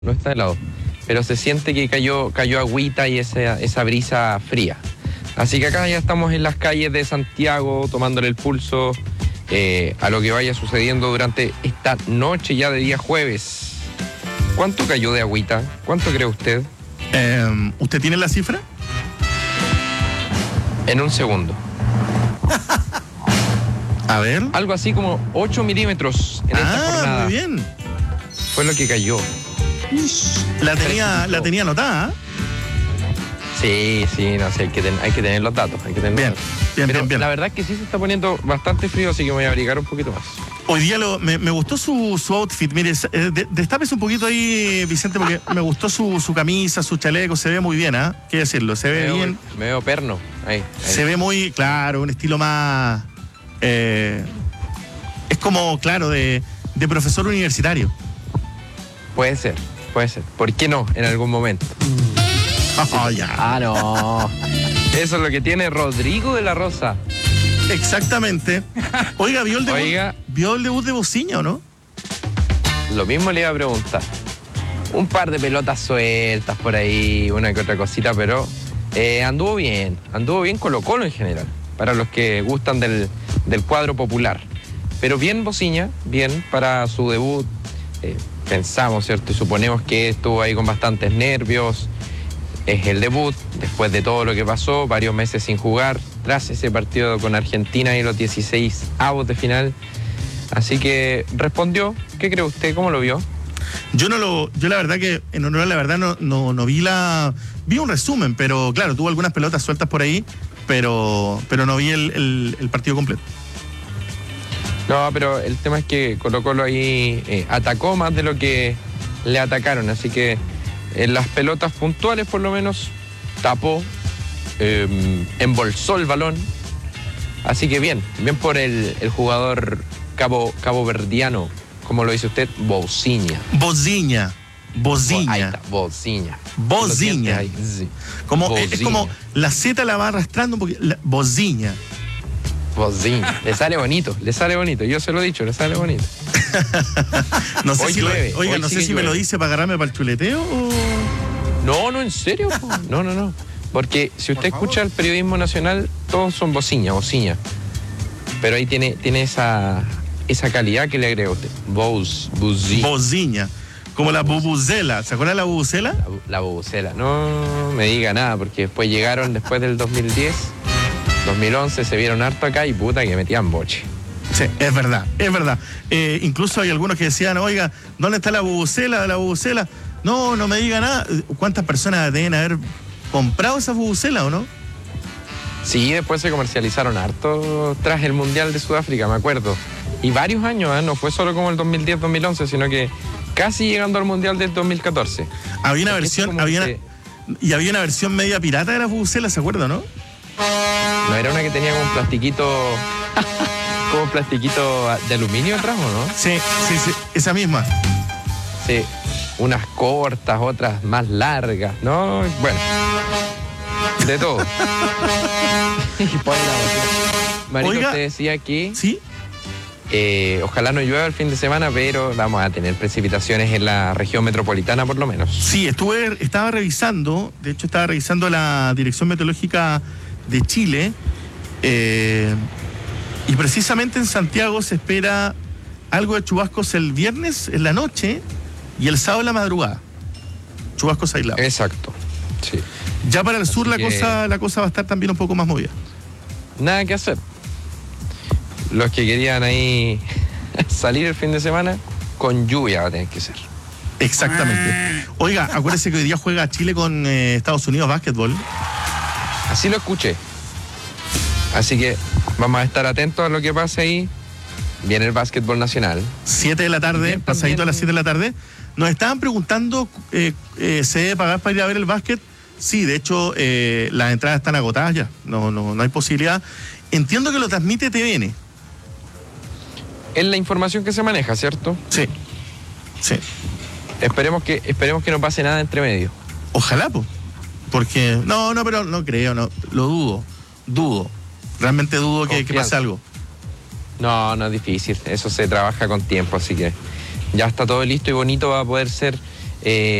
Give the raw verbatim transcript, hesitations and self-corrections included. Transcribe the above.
no está helado, pero se siente que cayó, cayó agüita y esa, esa brisa fría. Así que acá ya estamos en las calles de Santiago, tomándole el pulso eh, a lo que vaya sucediendo durante esta noche ya de día jueves. ¿Cuánto cayó de agüita? ¿Cuánto cree usted? Eh, ¿Usted tiene la cifra? En un segundo. A ver. Algo así como ocho milímetros en esta ah, jornada. Muy bien. Fue lo que cayó. La tenía, la tenía anotada. Sí, sí, no sé, hay que, ten, hay que tener los datos. Hay que tener bien, los datos. bien, Pero bien, bien. La verdad es que sí se está poniendo bastante frío, así que me voy a abrigar un poquito más. Hoy día lo, me, me gustó su, su outfit. Mire, de, destápese un poquito ahí, Vicente, porque me gustó su, su camisa, su chaleco. Se ve muy bien, ¿ah? ¿eh? ¿Qué decirlo? Se ve me veo, bien. Me veo perno. Ahí, ahí. Se ve muy, claro, un estilo más... Eh, es como, claro, de, de profesor universitario. Puede ser, puede ser. ¿Por qué no en algún momento? Oh, ya. Ah, no. Eso es lo que tiene Rodrigo de la Rosa. Exactamente. Oiga, ¿vio el debut, Oiga. ¿vio el debut de Bociña o no? Lo mismo le iba a preguntar. Un par de pelotas sueltas por ahí, una que otra cosita, pero eh, anduvo bien. Anduvo bien Colo-Colo en general, para los que gustan del, del cuadro popular. Pero bien Bociña, bien para su debut. Eh, pensamos, ¿cierto? Y suponemos que estuvo ahí con bastantes nervios. Es el debut, después de todo lo que pasó, varios meses sin jugar, tras ese partido con Argentina y los dieciséis avos de final. Así que respondió. ¿Qué cree usted? ¿Cómo lo vio? Yo no lo, yo la verdad que, en honor a la verdad, no, no, no vi la. Vi un resumen, pero claro, tuvo algunas pelotas sueltas por ahí, pero, pero no vi el, el, el partido completo. No, pero el tema es que Colo-Colo ahí eh, atacó más de lo que le atacaron, así que en las pelotas puntuales por lo menos tapó, eh, embolsó el balón, así que bien, bien por el, el jugador cabo, caboverdiano, como lo dice usted, Bociña. Bociña. Bociña. Ahí está, Bociña. Bociña. Sí. Como, Bociña. Es como la Z la va arrastrando porque la, Bociña. Bociña. Le sale bonito, le sale bonito. Yo se lo he dicho, le sale bonito. no sé hoy si llueve, lo, oiga, hoy no sí sé si llueve. me lo dice para agarrarme para el chuleteo o... No, no, en serio. No, no, no. Porque si usted escucha el periodismo nacional, todos son Bociña, Bociña. Pero ahí tiene, tiene esa, esa calidad que le agrega usted. Bous, Bociña. Bociña. Como la bubucela. ¿Se acuerda de la bubucela? La, la bubucela. No me diga nada, porque después llegaron después del dos mil diez, dos mil once, se vieron harto acá y puta que metían boche. Sí, es verdad, es verdad. Eh, incluso hay algunos que decían, oiga, ¿dónde está la bubucela de la bubucela? No, no me diga nada. ¿Cuántas personas deben haber comprado esa bubucela o no? Sí, después se comercializaron harto tras el Mundial de Sudáfrica, me acuerdo. Y varios años, ¿eh? No fue solo como el dos mil diez, dos mil once, sino que casi llegando al Mundial del dos mil catorce. Había una Porque versión, había que... una, y había una versión media pirata de la bubucela, ¿se acuerda, no? No era una que tenía como un plastiquito, como un plastiquito de aluminio atrás, ¿o no? Sí, sí, sí, esa misma. Sí, unas cortas, otras más largas, ¿no? Bueno, de todo. Marito, Oiga, usted decía que ¿sí? eh, ojalá no llueva el fin de semana, pero vamos a tener precipitaciones en la región metropolitana por lo menos. Sí, estuve, estaba revisando, de hecho estaba revisando la Dirección Meteorológica de Chile, eh, y precisamente en Santiago se espera algo de chubascos el viernes en la noche y el sábado en la madrugada. Chubascos aislados. Exacto, sí. Ya para el sur la que... cosa, la cosa va a estar también un poco más movida. Nada que hacer. Los que querían ahí salir el fin de semana, con lluvia va a tener que ser. Exactamente. Oiga, acuérdese que hoy día juega Chile con eh, Estados Unidos básquetbol. Así lo escuché. Así que vamos a estar atentos a lo que pase ahí. Viene el básquetbol nacional. siete de la tarde, Bien, pasadito también... a las siete de la tarde. Nos estaban preguntando, eh, eh, ¿se debe pagar para ir a ver el básquet? Sí, de hecho, eh, las entradas están agotadas ya. No, no, no hay posibilidad. Entiendo que lo transmite T V N. Es la información que se maneja, ¿cierto? Sí, sí. Esperemos que, esperemos que no pase nada entre medio. Ojalá, pues. Porque, no, no, pero no creo, no, lo dudo, dudo. Realmente dudo que, que pase algo. No, no es difícil, eso se trabaja con tiempo, así que ya está todo listo y bonito, va a poder ser Eh,